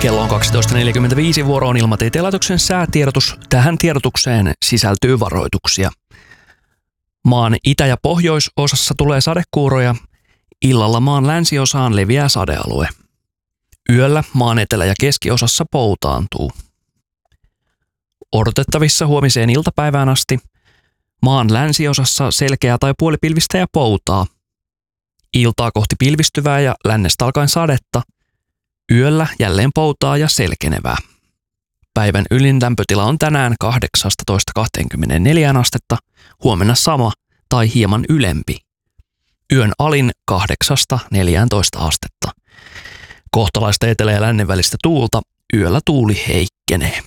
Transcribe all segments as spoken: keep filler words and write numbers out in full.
Kello on kaksitoista neljäkymmentäviisi, vuoro on Ilmatieteen laitoksen säätiedotus. Tähän tiedotukseen sisältyy varoituksia. Maan itä- ja pohjoisosassa tulee sadekuuroja. Illalla maan länsiosaan leviää sadealue. Yöllä maan etelä- ja keskiosassa poutaantuu. Odotettavissa huomiseen iltapäivään asti maan länsiosassa selkeää tai puolipilvistä ja poutaa. Iltaa kohti pilvistyvää ja lännestä alkaen sadetta. Yöllä jälleen poutaa ja selkenevää. Päivän ylin lämpötila on tänään kahdeksastatoista kaksikymmentäneljä astetta, huomenna sama tai hieman ylempi. Yön alin kahdeksasta neljääntoista astetta. Kohtalaista etelä- ja lännen välistä tuulta, yöllä tuuli heikkenee.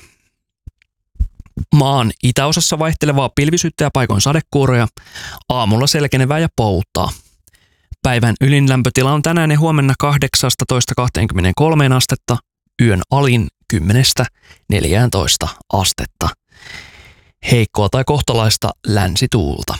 Maan itäosassa vaihtelevaa pilvisyyttä ja paikoin sadekuuroja, aamulla selkenevää ja poutaa. Päivän ylin lämpötila on tänään ja huomenna kahdeksastatoista kaksikymmentäkolme astetta, yön alin kymmenestä neljääntoista astetta. Heikkoa tai kohtalaista länsituulta.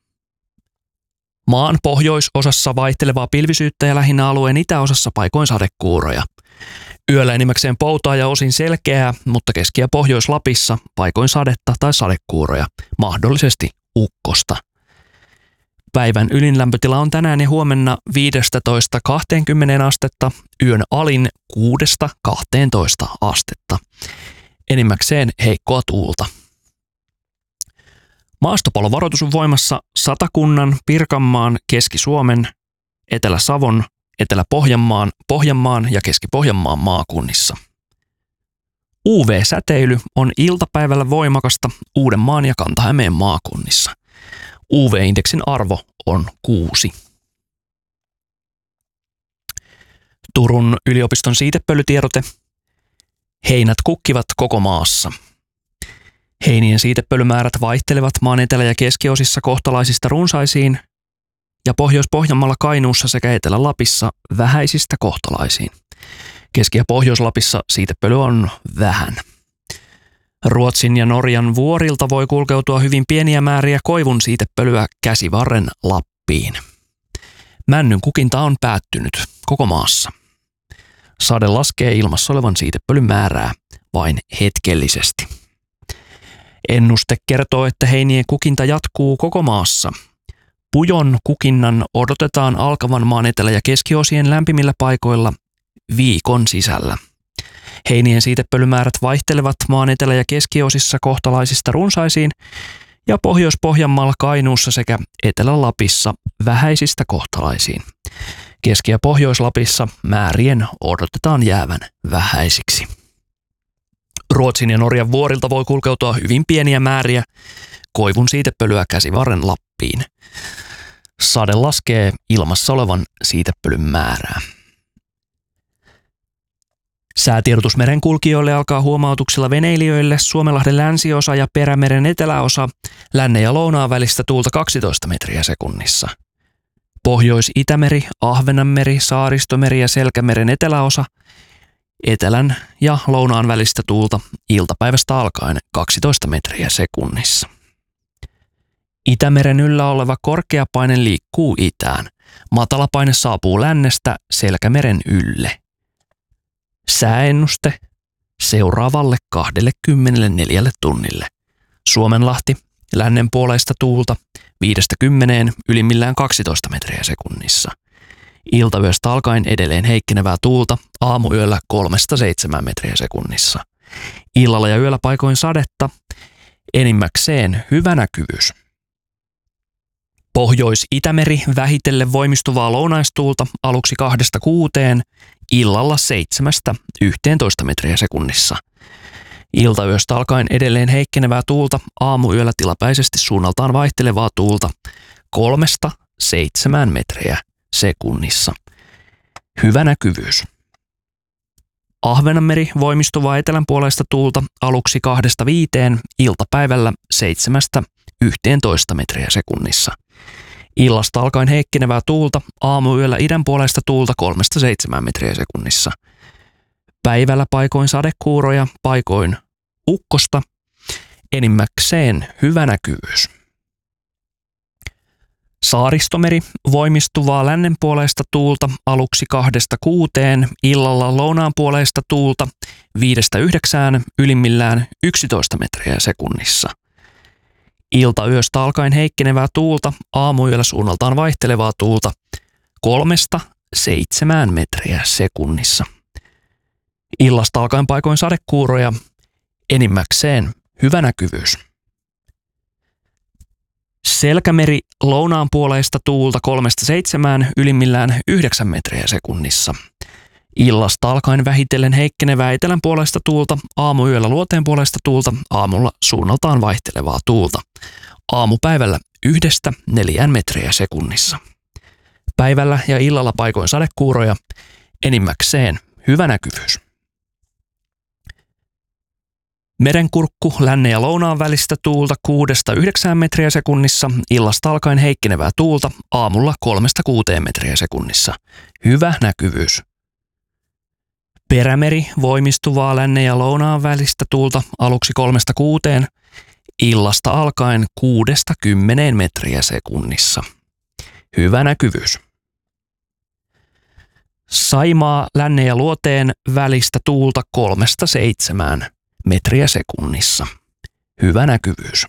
Maan pohjoisosassa vaihtelevaa pilvisyyttä ja lähinnä alueen itäosassa paikoin sadekuuroja. Yöllä enimmäkseen poutaa ja osin selkeää, mutta Keski- ja Pohjois-Lapissa paikoin sadetta tai sadekuuroja, mahdollisesti ukkosta. Päivän ylin lämpötila on tänään ja huomenna viidestätoista kaksikymmentä astetta, yön alin kuudesta kahteentoista astetta. Enimmäkseen heikkoa tuulta. Maastopallovaroitus on voimassa Satakunnan, Pirkanmaan, Keski-Suomen, Etelä-Savon, Etelä-Pohjanmaan, Pohjanmaan ja Keski-Pohjanmaan maakunnissa. U V-säteily on iltapäivällä voimakasta Uudenmaan ja Kanta-Hämeen maakunnissa. U V-indeksin arvo on kuusi. Turun yliopiston siitepölytiedote. Heinät kukkivat koko maassa. Heinien siitepölymäärät vaihtelevat maan etelä- ja keskiosissa kohtalaisista runsaisiin ja Pohjois-Pohjanmaalla, Kainuussa sekä Etelä-Lapissa vähäisistä kohtalaisiin. Keski- ja Pohjois-Lapissa siitepöly on vähän. Ruotsin ja Norjan vuorilta voi kulkeutua hyvin pieniä määriä koivun siitepölyä Käsivarren Lappiin. Männyn kukinta on päättynyt koko maassa. Sade laskee ilmassa olevan siitepölyn määrää vain hetkellisesti. Ennuste kertoo, että heinien kukinta jatkuu koko maassa. Pujon kukinnan odotetaan alkavan maan etelä- ja keskiosien lämpimillä paikoilla viikon sisällä. Heinien siitepölymäärät vaihtelevat maan etelä- ja keskiosissa kohtalaisista runsaisiin ja Pohjois-Pohjanmaalla, Kainuussa sekä Etelä-Lapissa vähäisistä kohtalaisiin. Keski- ja Pohjois-Lapissa määrien odotetaan jäävän vähäisiksi. Ruotsin ja Norjan vuorilta voi kulkeutua hyvin pieniä määriä koivun siitepölyä Käsivarren Lappiin. Sade laskee ilmassa olevan siitepölyn määrää. Säätiedotus merenkulkijoille alkaa huomautuksilla veneilijöille Suomenlahden länsiosa ja Perämeren eteläosa, lännen ja lounaan välistä tuulta kaksitoista metriä sekunnissa. Pohjois-Itämeri, Ahvenanmeri, Saaristomeri ja Selkämeren eteläosa, etelän ja lounaan välistä tuulta iltapäivästä alkaen kaksitoista metriä sekunnissa. Itämeren yllä oleva korkeapaine liikkuu itään. Matalapaine saapuu lännestä Selkämeren ylle. Sääennuste seuraavalle kaksikymmentäneljä tunnille. Suomenlahti, lännen puoleista tuulta viidestä kymmeneen, ylimmillään kaksitoista metriä sekunnissa. Iltayöstä alkaen edelleen heikkenevää tuulta, aamuyöllä kolmesta seitsemään metriä sekunnissa. Illalla ja yöllä paikoin sadetta, enimmäkseen hyvä näkyvyys. Pohjois-Itämeri vähitellen voimistuvaa lounaistuulta aluksi kahdesta kuuteen, illalla seitsemästä yhteentoista metriä sekunnissa. Iltayöstä alkaen edelleen heikkenevää tuulta, aamuyöllä tilapäisesti suunnaltaan vaihtelevaa tuulta kolmesta seitsemään metriä sekunnissa. Hyvä näkyvyys. Ahvenanmeri voimistuvaa etelänpuoleista tuulta aluksi kahdesta viiteen, iltapäivällä seitsemästä yhteentoista metriä sekunnissa. Illasta alkaen heikkenevää tuulta, aamuyöllä idänpuoleista tuulta kolmesta seitsemään metriä sekunnissa. Päivällä paikoin sadekuuroja, paikoin ukkosta, enimmäkseen hyvä näkyvyys. Saaristomeri voimistuvaa lännenpuoleista tuulta aluksi kahdesta kuuteen, illalla lounaanpuoleista tuulta viidestä yhdeksään, ylimmillään yksitoista metriä sekunnissa. Iltayöstä alkaen heikkenevää tuulta, aamuyöllä suunnaltaan vaihtelevaa tuulta kolmesta seitsemään metriä sekunnissa. Illasta alkaen paikoin sadekuuroja, enimmäkseen hyvä näkyvyys. Selkämeri lounaanpuoleista tuulta kolmesta seitsemään, ylimmillään yhdeksän metriä sekunnissa. Illasta alkaen vähitellen heikkenevää etelänpuoleista tuulta, aamuyöllä luoteenpuoleista tuulta, aamulla suunnaltaan vaihtelevaa tuulta. Aamupäivällä yhdestä neljään metriä sekunnissa. Päivällä ja illalla paikoin sadekuuroja, enimmäkseen hyvä näkyvyys. Merenkurkku lännen ja lounaan välistä tuulta kuudesta yhdeksään metriä sekunnissa, illasta alkaen heikkenevää tuulta, aamulla kolmesta kuuteen metriä sekunnissa. Hyvä näkyvyys. Perämeri voimistuvaa lännen ja lounaan välistä tuulta aluksi kolmesta kuuteen, illasta alkaen kuudesta kymmeneen metriä sekunnissa. Hyvä näkyvyys. Saimaa lännen ja luoteen välistä tuulta kolmesta seitsemään metriä sekunnissa. Hyvä näkyvyys.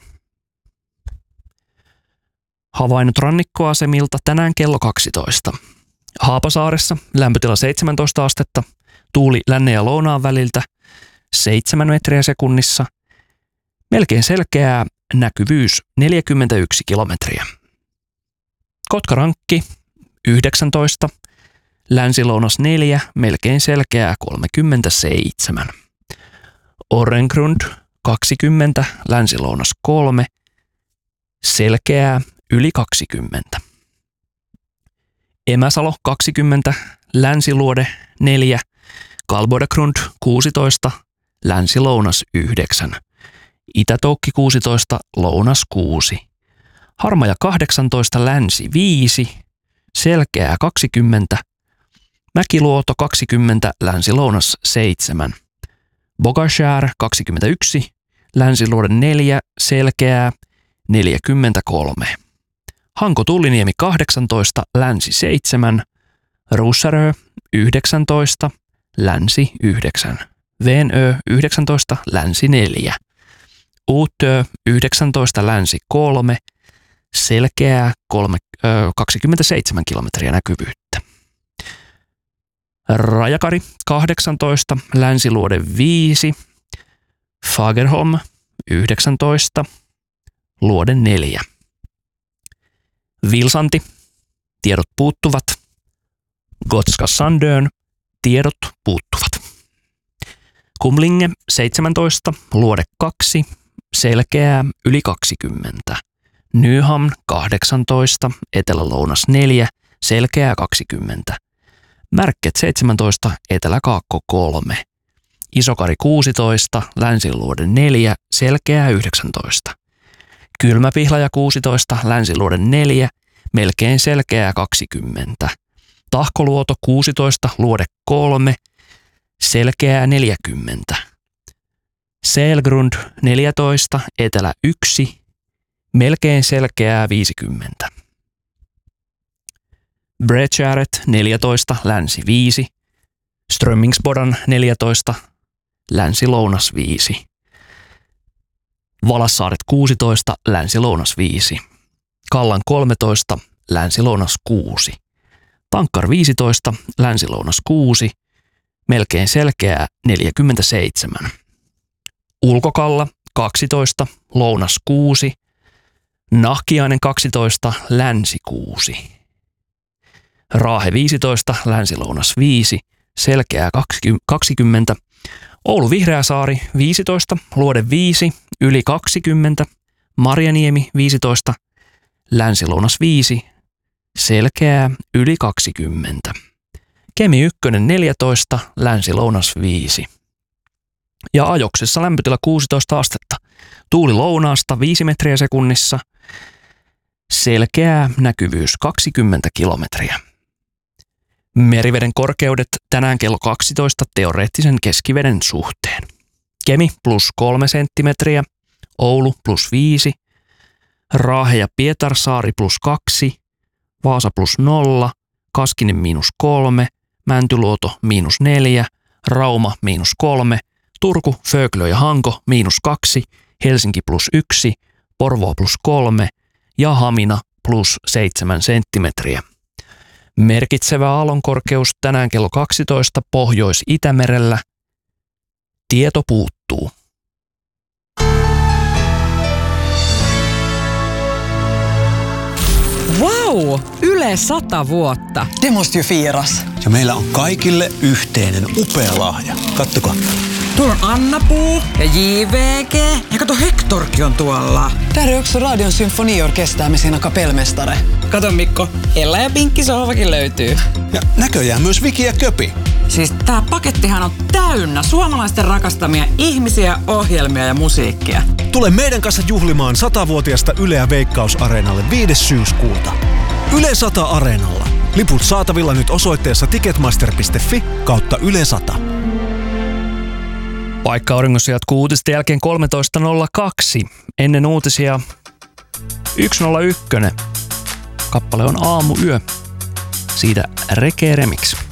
Havainnot rannikkoasemilta tänään kello kaksitoista. Haapasaaressa lämpötila seitsemäntoista astetta, tuuli lännen ja lounaan väliltä seitsemän metriä sekunnissa. Melkein selkeää, näkyvyys neljäkymmentäyksi kilometriä. Kotkarankki yhdeksäntoista, länsilounas neljä, melkein selkeää kolmekymmentäseitsemän. Orrengrund kaksikymmentä, länsilounas kolme, selkeää yli kaksikymmentä. Emäsalo kaksikymmentä, länsiluode neljä, Kalbodagrund kuusitoista, länsilounas yhdeksän. Itätoukki kuusitoista, lounas kuusi. Harmaja kahdeksantoista, länsi viisi, selkeää kaksikymmentä. Mäkiluoto kaksikymmentä, länsilounas seitsemän. Bogashär kaksikymmentäyksi, länsiluode neljä, selkeää neljäkymmentäkolme. Hanko Tulliniemi kahdeksantoista, länsi seitsemän. Russarö yhdeksäntoista, länsi yhdeksän. Venö yhdeksäntoista, länsi neljä. Uutö yhdeksäntoista, länsi kolme, selkeää kolme, ö, kaksikymmentäseitsemän kilometriä näkyvyyttä. Rajakari kahdeksantoista, länsiluode viisi, Fagerholm yhdeksäntoista, luode neljä. Vilsanti, tiedot puuttuvat. Gotska Sandön, tiedot puuttuvat. Kumlinge seitsemäntoista, luode kaksi, selkeää yli kaksikymmentä. Nyhamn kahdeksantoista, etelä-lounas neljä, selkeää kaksikymmentä. Märket seitsemäntoista, etelä-kaakko kolme. Isokari kuusitoista, länsiluode neljä, selkeää yhdeksäntoista. Kylmäpihlaja kuusitoista, länsiluode neljä, melkein selkeää kaksikymmentä. Tahkoluoto kuusitoista, luode kolme, selkeää neljäkymmentä. Selgrund neljätoista, etelä yksi, melkein selkeää viisikymmentä. Bredskäret neljätoista, länsi viisi. Strömmingsbodan neljätoista, länsi-lounas viisi. Valassaaret kuusitoista, länsi-lounas viisi. Kallan kolmetoista, länsi-lounas kuusi. Tankkar viisitoista, länsi-lounas kuusi, melkein selkeää neljäkymmentäseitsemän. Ulkokalla kaksitoista, lounas kuusi. Nahkiainen kaksitoista, länsi kuusi. Raahe viisitoista, länsi-lounas viisi, selkeää kaksikymmentä. Oulu Vihreäsaari viisitoista, luode viisi, yli kaksikymmentä. Marjaniemi viisitoista, länsi-lounas viisi, selkeää yli kaksikymmentä. Kemi yksi neljätoista, länsi-lounas viisi. Ja Ajoksessa lämpötila kuusitoista astetta. Tuuli lounaasta viisi metriä sekunnissa. Selkeää näkyvyys kaksikymmentä kilometriä. Meriveden korkeudet tänään kello kaksitoista teoreettisen keskiveden suhteen. Kemi plus kolme senttimetriä, Oulu plus viisi, Raahe ja Pietarsaari plus kaksi, Vaasa plus nolla, Kaskinen miinus kolme, Mäntyluoto miinus neljä, Rauma miinus kolme, Turku, Föglö ja Hanko miinus kaksi, Helsinki plus yksi, Porvoo plus kolme ja Hamina plus seitsemän senttimetriä. Merkitsevä aallonkorkeus tänään kello kaksitoista Pohjois-Itämerellä. Tieto puuttuu. Vau! Yle sata vuotta. Det måste ju firas. Ja meillä on kaikille yhteinen upea lahja. Kattokaa. Tuolla on Anna-Puu ja J V G. Ja kato, Hektorkin on tuolla. Där är också Radion symfoniorkester med sina kapellmästare. Kato Mikko, Ella ja Pinkki sohvakin löytyy. Ja näköjään myös Viki ja Köpi. Siis tää pakettihan on täynnä suomalaisten rakastamia ihmisiä, ohjelmia ja musiikkia. Tule meidän kanssa juhlimaan satavuotiasta Yleä Veikkaus-areenalle viides syyskuuta. Yle sata Areenalla. Liput saatavilla nyt osoitteessa ticketmaster piste fi kautta Yle sata. Paikka auringossa jatkuu uutisten jälkeen kolmetoista nolla kaksi. Ennen uutisia yksi nolla yksi. Kappale on Aamuyö. Siitä Reggae Remix.